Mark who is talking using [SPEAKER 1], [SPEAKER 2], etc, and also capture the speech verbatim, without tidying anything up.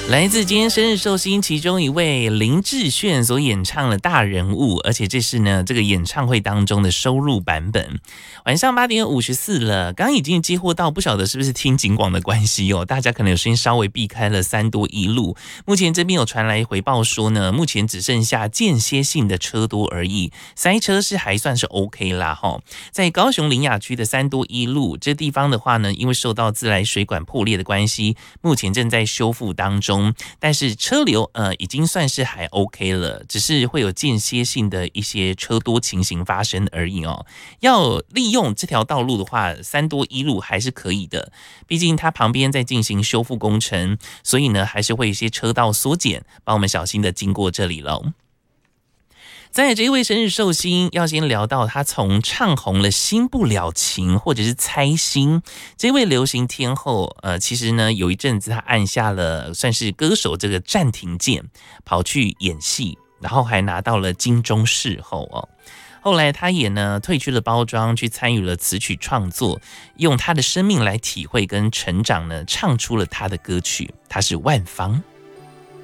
[SPEAKER 1] 来自今天生日寿星其中一位林志炫所演唱的大人物，而且这是呢这个演唱会当中的收录版本。晚上八点五十四了，刚刚已经接获到，不晓得是不是听警广的关系哦，大家可能有时间稍微避开了三多一路。目前这边有传来回报说呢，目前只剩下间歇性的车多而已，塞车是还算是 OK 啦齁。在高雄苓雅区的三多一路这地方的话呢，因为受到自来水管破裂的关系，目前正在修复当中，但是车流呃已经算是还 OK 了，只是会有间歇性的一些车多情形发生而已哦。要利用这条道路的话，三多一路还是可以的，毕竟它旁边在进行修复工程，所以呢还是会有一些车道缩减，帮我们小心的经过这里咯。在这一位生日寿星，要先聊到他从唱红了《新不了情》或者是猜心这位流行天后，呃，其实呢有一阵子他按下了算是歌手这个暂停键，跑去演戏，然后还拿到了金钟视后哦。后来他也呢退去了包装，去参与了词曲创作，用他的生命来体会跟成长呢，唱出了他的歌曲。他是万芳。